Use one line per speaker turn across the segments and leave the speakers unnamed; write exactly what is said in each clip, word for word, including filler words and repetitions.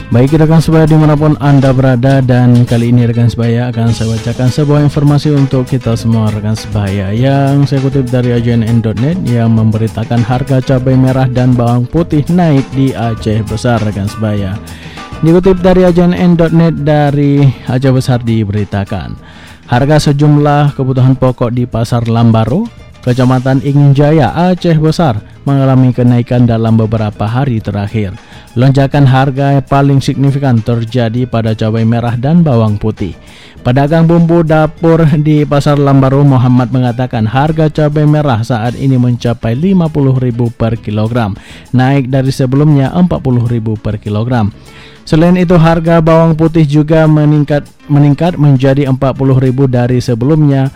Baik rekan sebaya dimanapun Anda berada, dan kali ini rekan sebaya akan saya bacakan sebuah informasi untuk kita semua rekan sebaya yang saya kutip dari A J N N dot net yang memberitakan harga cabai merah dan bawang putih naik di Aceh Besar rekan sebaya. Dikutip dari A J N N dot net dari Aceh Besar diberitakan harga sejumlah kebutuhan pokok di Pasar Lambaro, Kecamatan Ingin Jaya, Aceh Besar mengalami kenaikan dalam beberapa hari terakhir. Lonjakan harga paling signifikan terjadi pada cabai merah dan bawang putih. Pedagang bumbu dapur di Pasar Lambaro Muhammad mengatakan harga cabai merah saat ini mencapai lima puluh ribu per kilogram, naik dari sebelumnya empat puluh ribu per kilogram. Selain itu harga bawang putih juga meningkat meningkat menjadi empat puluh ribu dari sebelumnya.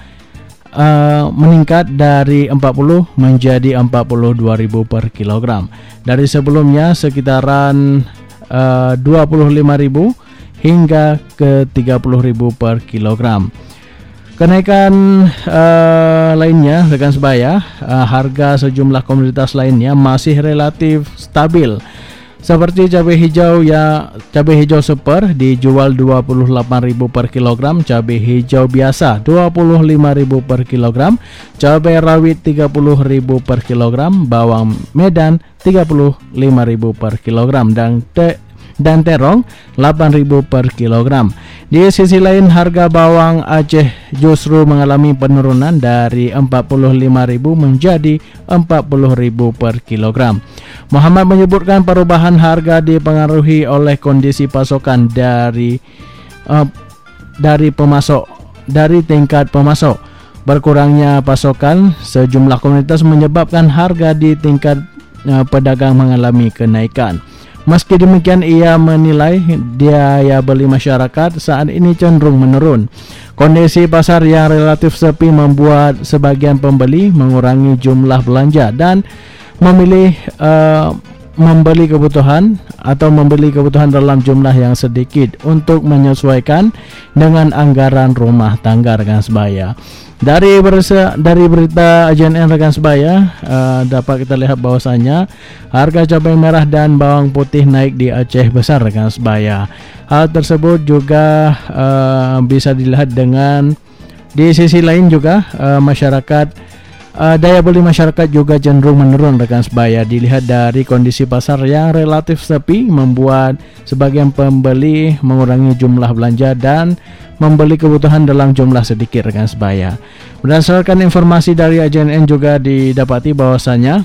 Uh, meningkat dari empat puluh menjadi empat puluh dua ribu per kilogram. Dari sebelumnya sekitaran uh, dua puluh lima ribu hingga ke tiga puluh ribu per kilogram. Kenaikan uh, lainnya rekan sebaya, uh, harga sejumlah komoditas lainnya masih relatif stabil. Seperti cabai hijau ya, cabai hijau super dijual dua puluh delapan ribu per kilogram, cabai hijau biasa dua puluh lima ribu per kilogram, cabai rawit tiga puluh ribu per kilogram, bawang Medan tiga puluh lima ribu per kilogram, dan te dan terong delapan ribu per kilogram. Di sisi lain harga bawang Aceh justru mengalami penurunan dari empat puluh lima ribu menjadi empat puluh ribu per kilogram. Muhammad menyebutkan perubahan harga dipengaruhi oleh kondisi pasokan dari uh, dari pemasok dari tingkat pemasok. Berkurangnya pasokan sejumlah komoditas menyebabkan harga di tingkat uh, pedagang mengalami kenaikan. Meski demikian, ia menilai daya beli masyarakat saat ini cenderung menurun. Kondisi pasar yang relatif sepi membuat sebagian pembeli mengurangi jumlah belanja dan memilih uh, membeli kebutuhan atau membeli kebutuhan dalam jumlah yang sedikit untuk menyesuaikan dengan anggaran rumah tangga rekan sebaya. Dari berita, dari berita A J N N rekan sebaya uh, dapat kita lihat bahwasanya harga cabai merah dan bawang putih naik di Aceh Besar rekan sebaya. Hal tersebut juga uh, bisa dilihat dengan di sisi lain juga uh, masyarakat Uh, daya beli masyarakat juga cenderung menurun rekan sebaya. Dilihat dari kondisi pasar yang relatif sepi membuat sebagian pembeli mengurangi jumlah belanja dan membeli kebutuhan dalam jumlah sedikit rekan sebaya. Berdasarkan informasi dari A J N N juga didapati bahwasanya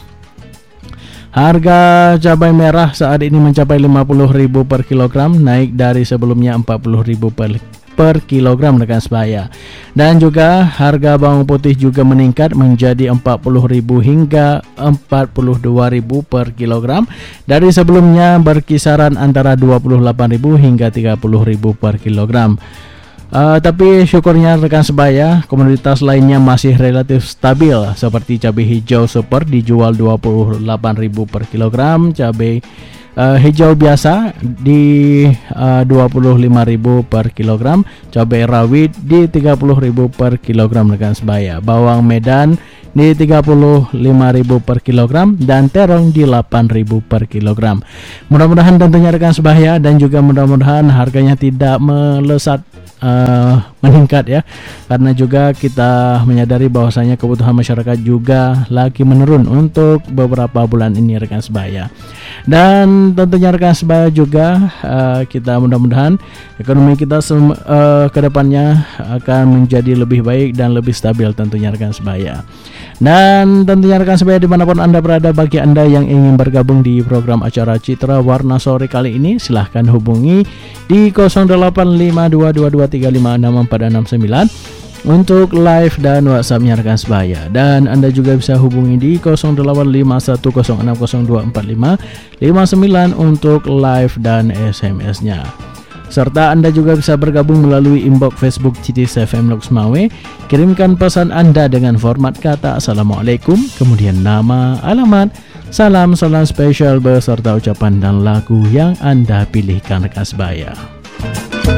harga cabai merah saat ini mencapai lima puluh ribu per kilogram, naik dari sebelumnya empat puluh ribu per per kilogram rekan sebaya. Dan juga harga bawang putih juga meningkat menjadi empat puluh ribu hingga empat puluh dua ribu per kilogram dari sebelumnya berkisaran antara dua puluh delapan ribu hingga tiga puluh ribu per kilogram. Uh, tapi syukurnya rekan sebaya, komoditas lainnya masih relatif stabil seperti cabai hijau super dijual dua puluh delapan ribu per kilogram, cabai Uh, hijau biasa di uh, dua puluh lima ribu per kilogram, cabai rawit di tiga puluh ribu per kilogram rekan sebaya, bawang Medan di tiga puluh lima ribu per kilogram, dan terong di delapan ribu per kilogram. Mudah-mudahan tentunya rekan sebaya, dan juga mudah-mudahan harganya tidak melesat uh, meningkat ya, karena juga kita menyadari bahwasanya kebutuhan masyarakat juga lagi menurun untuk beberapa bulan ini rekan sebaya. Dan tentunya rekan sebaya juga uh, kita mudah-mudahan ekonomi kita sem- uh, ke depannya akan menjadi lebih baik dan lebih stabil tentunya rekan sebaya. Dan tentunya rekan sebaya dimanapun Anda berada, bagi Anda yang ingin bergabung di program acara Citra Warna Sore kali ini, silahkan hubungi di nol delapan lima dua dua dua tiga lima enam empat enam sembilan untuk live dan WhatsApp-nya rekan sebaya. Dan Anda juga bisa hubungi di nol delapan lima satu nol enam nol dua empat lima lima sembilan untuk live dan S M S-nya. Serta Anda juga bisa bergabung melalui inbox Facebook C T S F M Lok Semawe. Kirimkan pesan Anda dengan format kata Assalamualaikum, kemudian nama, alamat, salam, salam spesial beserta ucapan dan lagu yang Anda pilihkan rekan sebaya.